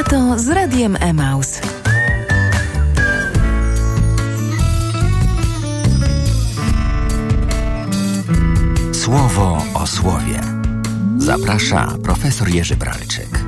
Lato z Radiem Emaus. Słowo o słowie. Zaprasza profesor Jerzy Bralczyk.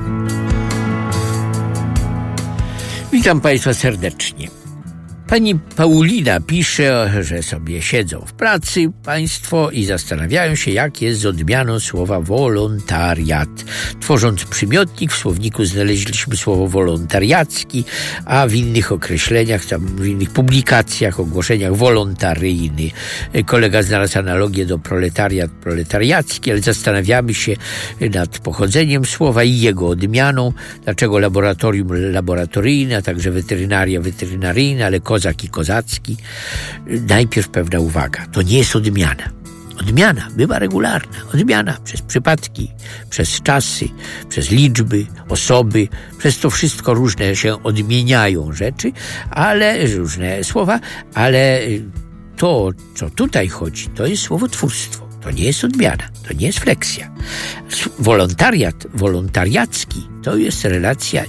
Witam Państwa serdecznie. Pani Paulina pisze, że sobie siedzą w pracy państwo i zastanawiają się, jak jest z odmianą słowa wolontariat. Tworząc przymiotnik, w słowniku znaleźliśmy słowo wolontariacki, a w innych określeniach, tam w innych publikacjach, ogłoszeniach wolontaryjny. Kolega znalazł analogię do proletariat, proletariacki, ale zastanawiamy się nad pochodzeniem słowa i jego odmianą. Dlaczego laboratorium laboratoryjne, a także weterynaria weterynaryjna, ale kozak i kozacki. Najpierw pewna uwaga. To nie jest odmiana. Odmiana bywa regularna. Odmiana przez przypadki, przez czasy, przez liczby, osoby. Przez to wszystko różne się odmieniają rzeczy, ale różne słowa, ale to, co tutaj chodzi, to jest słowotwórstwo. To nie jest odmiana, to nie jest fleksja. Wolontariat, wolontariacki to jest relacja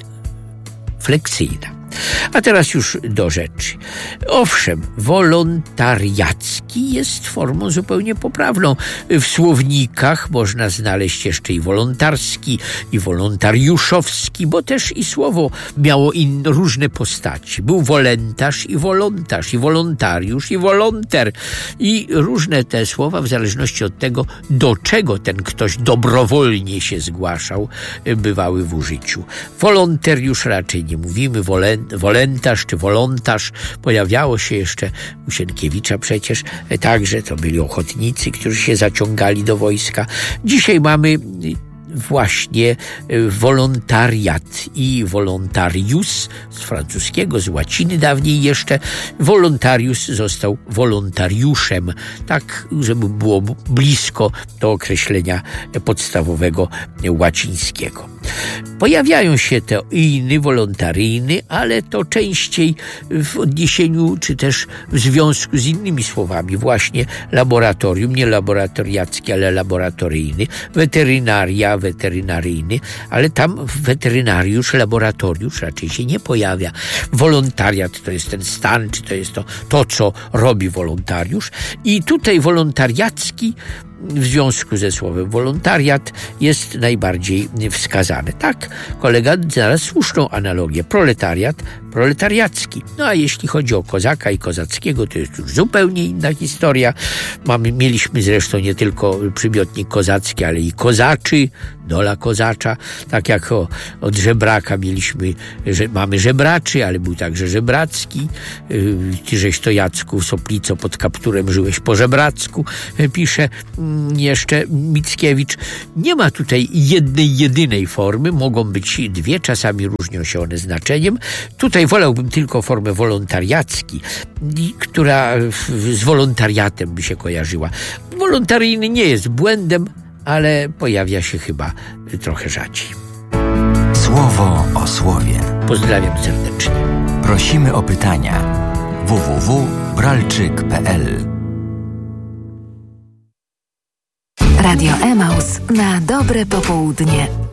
niefleksyjna. A teraz już do rzeczy. Owszem, wolontariacki jest formą zupełnie poprawną. W słownikach można znaleźć jeszcze i wolontarski, i wolontariuszowski, bo też i słowo miało różne postaci. Był wolentarz i wolontarz, i wolontariusz, i wolonter. I różne te słowa, w zależności od tego, do czego ten ktoś dobrowolnie się zgłaszał, bywały w użyciu. Wolontariusz raczej nie mówimy, wolentarz czy wolontarz pojawiało się jeszcze u Sienkiewicza przecież, także to byli ochotnicy, którzy się zaciągali do wojska. Dzisiaj mamy właśnie wolontariat i volontarius z francuskiego, z łaciny dawniej jeszcze. Volontarius został wolontariuszem, tak żeby było blisko do określenia podstawowego łacińskiego. Pojawiają się te inny, wolontaryjny, ale to częściej w odniesieniu, czy też w związku z innymi słowami. Właśnie laboratorium, nie laboratoriacki, ale laboratoryjny, weterynaria, weterynaryjny, ale tam weterynariusz, laboratoriusz raczej się nie pojawia. Wolontariat to jest ten stan, czy to jest to, co robi wolontariusz. I tutaj wolontariacki w związku ze słowem wolontariat jest najbardziej wskazany. Tak, kolega znalazł słuszną analogię. Proletariat, proletariacki. No a jeśli chodzi o kozaka i kozackiego, to jest już zupełnie inna historia. Mieliśmy zresztą nie tylko przymiotnik kozacki, ale i kozaczy, dola kozacza. Tak jak od żebraka mamy żebraczy, ale był także żebracki. Tyżeś to Jacku, Soplico, pod kapturem żyłeś po żebracku, pisze jeszcze Mickiewicz. Nie ma tutaj jednej, jedynej formy. Mogą być dwie, czasami różnią się one znaczeniem. Tutaj wolałbym tylko formę wolontariacki, która z wolontariatem by się kojarzyła. Wolontaryjny nie jest błędem, ale pojawia się chyba trochę rzadziej. Słowo o słowie. Pozdrawiam serdecznie. Prosimy o pytania. www.bralczyk.pl Radio Emaus na dobre popołudnie.